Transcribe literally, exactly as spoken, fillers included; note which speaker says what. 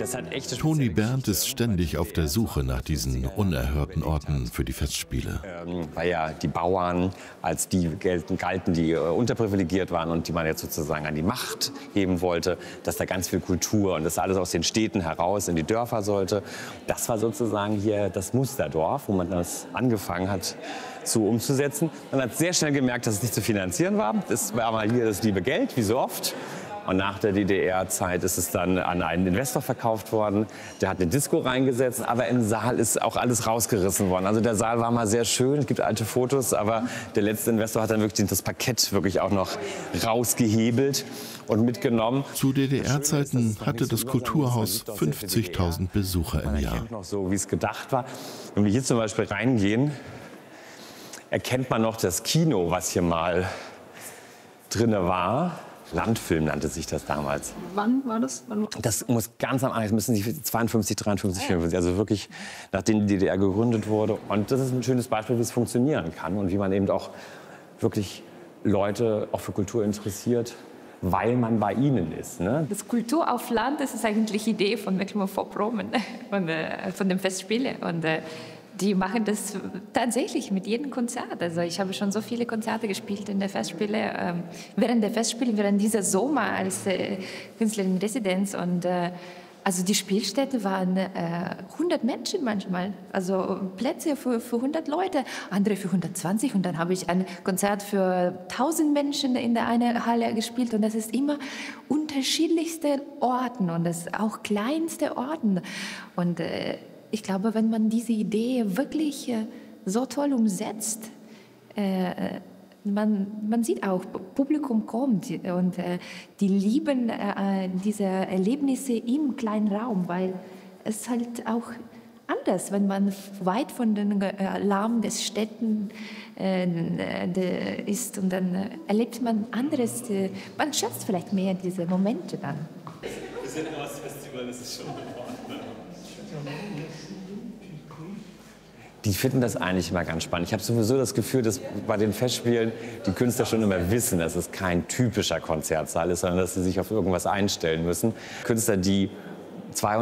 Speaker 1: Das hat echte
Speaker 2: Toni Berndt ist ständig auf der Suche nach diesen unerhörten Orten für die Festspiele.
Speaker 1: Ähm, weil ja die Bauern als die gelten, galten, die äh, unterprivilegiert waren und die man jetzt sozusagen an die Macht heben wollte, dass da ganz viel Kultur und das alles aus den Städten heraus in die Dörfer sollte. Das war sozusagen hier das Musterdorf, wo man das angefangen hat zu umzusetzen. Man hat sehr schnell gemerkt, dass es nicht zu finanzieren war. Es war mal hier das liebe Geld, wie so oft. Und nach der D D R-Zeit ist es dann an einen Investor verkauft worden. Der hat eine Disco reingesetzt, aber im Saal ist auch alles rausgerissen worden. Also der Saal war mal sehr schön, es gibt alte Fotos, aber der letzte Investor hat dann wirklich das Parkett wirklich auch noch rausgehebelt und mitgenommen.
Speaker 2: Zu D D R-Zeiten hatte das Kulturhaus fünfzigtausend Besucher im Jahr.
Speaker 1: Noch so, wie es gedacht war. Wenn wir hier zum Beispiel reingehen, erkennt man noch das Kino, was hier mal drinne war. Landfilm nannte sich das damals.
Speaker 3: Wann war das? Wann?
Speaker 1: Das muss ganz am Anfang, müssen Sie zweiundfünfzig, dreiundfünfzig, vierundfünfzig, also wirklich nachdem die D D R gegründet wurde. Und das ist ein schönes Beispiel, wie es funktionieren kann und wie man eben auch wirklich Leute auch für Kultur interessiert, weil man bei ihnen ist. Ne?
Speaker 3: Das Kultur auf Land, das ist eigentlich die Idee von Mecklenburg-Vorpommern, von, äh, von den Festspielen. Und äh, die machen das tatsächlich mit jedem Konzert. Also ich habe schon so viele Konzerte gespielt in der Festspiele, ähm, während der Festspiele, während dieser Sommer als äh, Künstlerin in Residenz. Und äh, also die Spielstätte waren äh, hundert Menschen manchmal, also Plätze für, für hundert Leute, andere für hundertzwanzig. Und dann habe ich ein Konzert für tausend Menschen in der einen Halle gespielt. Und das ist immer unterschiedlichste Orten und das auch kleinste Orten. Und äh, ich glaube, wenn man diese Idee wirklich äh, so toll umsetzt, äh, man, man sieht auch, Publikum kommt und äh, die lieben äh, diese Erlebnisse im kleinen Raum, weil es halt auch anders, wenn man weit von den äh, Lärm des Städten äh, de, ist und dann äh, erlebt man anderes, äh, man schätzt vielleicht mehr diese Momente dann.
Speaker 4: Wir sind immer das Festival, das ist schon geworden. Ne?
Speaker 1: Die finden das eigentlich immer ganz spannend. Ich habe sowieso das Gefühl, dass bei den Festspielen die Künstler schon immer wissen, dass es kein typischer Konzertsaal ist, sondern dass sie sich auf irgendwas einstellen müssen. Künstler, die zweihundert